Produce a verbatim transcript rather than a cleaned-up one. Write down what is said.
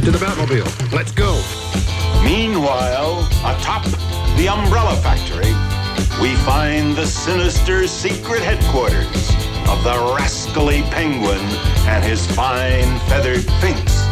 To the Batmobile. Let's go. Meanwhile, atop the Umbrella Factory, we find the sinister secret headquarters of the rascally Penguin and his fine feathered Finks.